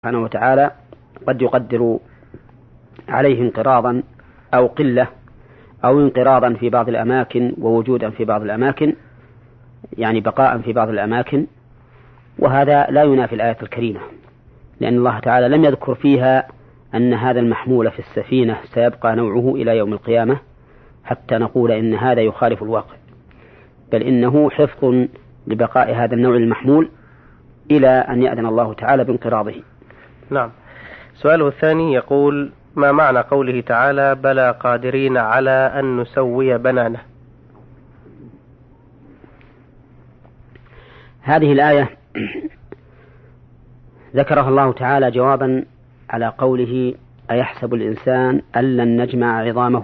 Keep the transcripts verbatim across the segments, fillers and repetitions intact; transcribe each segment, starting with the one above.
سبحانه وتعالى قد يقدر عليه انقراضا أو قلة أو انقراضا في بعض الأماكن ووجودا في بعض الأماكن، يعني بقاء في بعض الأماكن، وهذا لا ينافي الآية الكريمة، لأن الله تعالى لم يذكر فيها أن هذا المحمول في السفينة سيبقى نوعه إلى يوم القيامة حتى نقول إن هذا يخالف الواقع، بل إنه حفظ لبقاء هذا النوع المحمول إلى أن يأذن الله تعالى بانقراضه. نعم. سؤاله الثاني يقول: ما معنى قوله تعالى: بلى قادرين على أن نسوي بنانه؟ هذه الآية ذكرها الله تعالى جوابا على قوله: أيحسب الإنسان أن لن نجمع عظامه،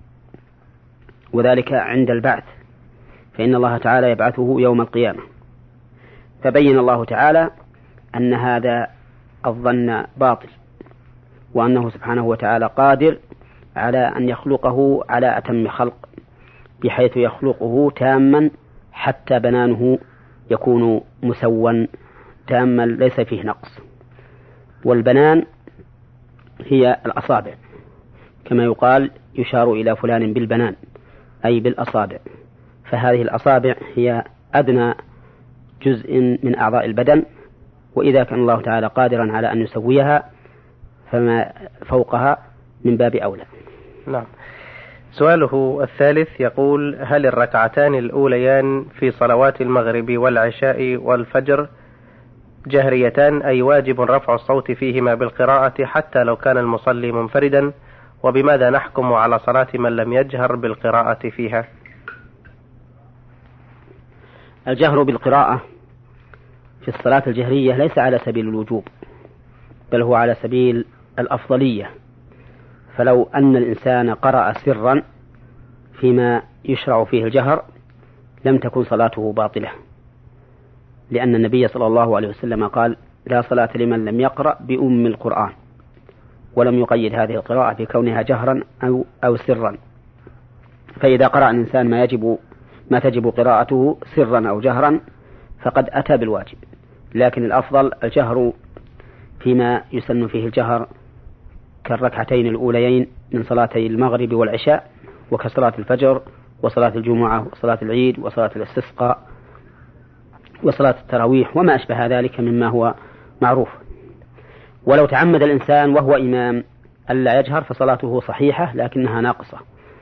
وذلك عند البعث، فإن الله تعالى يبعثه يوم القيامة. فبين الله تعالى أن هذا الظن باطل، وأنه سبحانه وتعالى قادر على أن يخلقه على أتم خلق، بحيث يخلقه تاما حتى بنانه يكون مسوا تاما ليس فيه نقص. والبنان هي الأصابع، كما يقال يشار إلى فلان بالبنان أي بالأصابع، فهذه الأصابع هي أدنى جزء من أعضاء البدن، وإذا كان الله تعالى قادرا على أن يسويها فما فوقها من باب أولى. نعم. سؤاله الثالث يقول: هل الركعتان الأوليان في صلوات المغرب والعشاء والفجر جهريتان، أي واجب رفع الصوت فيهما بالقراءة حتى لو كان المصلي منفردا؟ وبماذا نحكم على صلاة من لم يجهر بالقراءة فيها؟ الجهر بالقراءة في الصلاة الجهرية ليس على سبيل الوجوب، بل هو على سبيل الأفضلية. فلو أن الإنسان قرأ سرا فيما يشرع فيه الجهر لم تكن صلاته باطلة، لأن النبي صلى الله عليه وسلم قال: لا صلاة لمن لم يقرأ بأم القرآن، ولم يقيد هذه القراءة بكونها جهرا أو, أو سرا. فإذا قرأ الإنسان ما يجب ما تجب قراءته سرا أو جهرا فقد أتى بالواجب، لكن الأفضل الجهر فيما يسن فيه الجهر كالركعتين الأوليين من صلاتي المغرب والعشاء، وكصلاة الفجر وصلاة الجمعة وصلاة العيد وصلاة الاستسقاء وصلاة التراويح وما أشبه ذلك مما هو معروف. ولو تعمد الإنسان وهو إمام ألا يجهر فصلاته صحيحة لكنها ناقصة.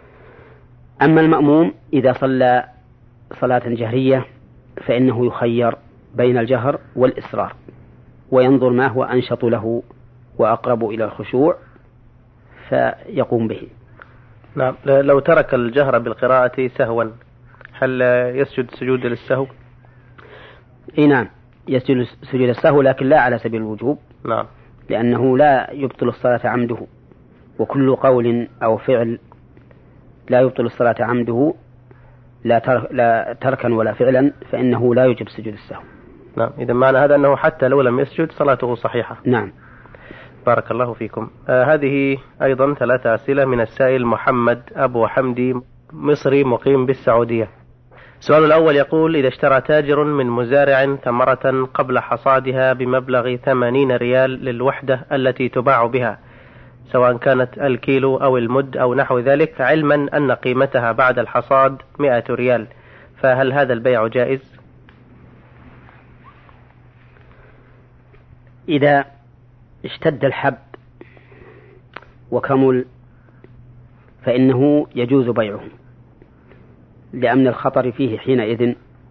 أما المأموم إذا صلى صلاة جهرية فإنه يخير بين الجهر والإسرار، وينظر ما هو أنشط له وأقرب إلى الخشوع فيقوم به. نعم. لو ترك الجهر بالقراءة سهوا هل يسجد سجود للسهو؟ إيه نعم، يسجد سجود السهو، لكن لا على سبيل الوجوب. نعم. لأنه لا يبطل الصلاة عمده، وكل قول أو فعل لا يبطل الصلاة عمده لا, ترك لا تركا ولا فعلا فإنه لا يجب سجود السهو. نعم. إذا معنى هذا أنه حتى لو لم يسجد صلاته صحيحة. نعم. بارك الله فيكم. آه هذه أيضا ثلاثة أسئلة من السائل محمد أبو حمدي، مصري مقيم بالسعودية. السؤال الأول يقول: إذا اشترى تاجر من مزارع ثمرة قبل حصادها بمبلغ ثمانين ريال للوحدة التي تباع بها، سواء كانت الكيلو أو المد أو نحو ذلك، علما أن قيمتها بعد الحصاد مئة ريال، فهل هذا البيع جائز؟ إذا اشتد الحب وكمل فإنه يجوز بيعه لأمن الخطر فيه حينئذ،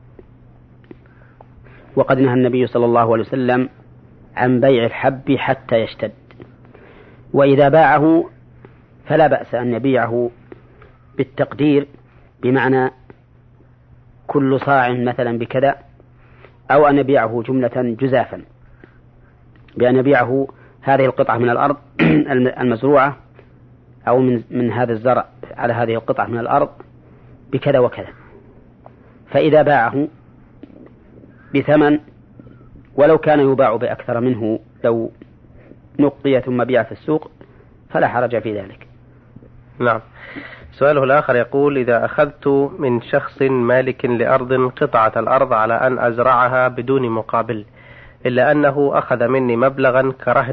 وقد نهى النبي صلى الله عليه وسلم عن بيع الحب حتى يشتد. وإذا باعه فلا بأس أن يبيعه بالتقدير، بمعنى كل صاع مثلا بكذا، أو أن يبيعه جملة جزافا، بأن يبيعه هذه القطعة من الأرض المزروعة أو من, من هذا الزرع على هذه القطعة من الأرض بكذا وكذا. فإذا باعه بثمن ولو كان يباع بأكثر منه لو نقي ثم بيع في السوق فلا حرج في ذلك. نعم. سؤاله الآخر يقول: إذا أخذت من شخص مالك لأرض قطعة الأرض على أن أزرعها بدون مقابل، إلا أنه أخذ مني مبلغا كرهن